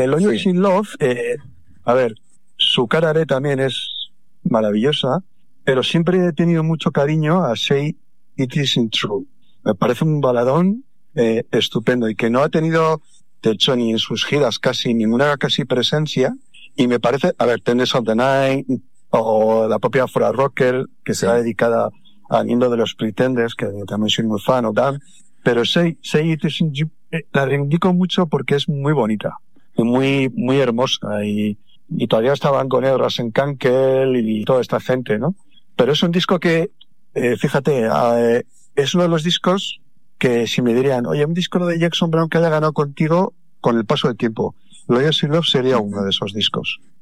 Melodies in Love, a ver, su cara B también es maravillosa, pero siempre he tenido mucho cariño a Say It Isn't True. Me parece un baladón estupendo y que no ha tenido, de hecho, ni en sus giras ninguna presencia. Y me parece, a ver, Tenders of the Night o la propia Fora Rocker, que será dedicada al himno de los Pretenders, que también soy muy fan o tal. Pero Say It Isn't You, la reivindico mucho porque es muy bonita, muy, muy hermosa y todavía estaban con él Rasenkankel y toda esta gente, ¿no? Pero es un disco que, fíjate, es uno de los discos que si me dirían, oye, un disco de Jackson Browne que haya ganado contigo con el paso del tiempo, Lawyers in Love sería uno de esos discos.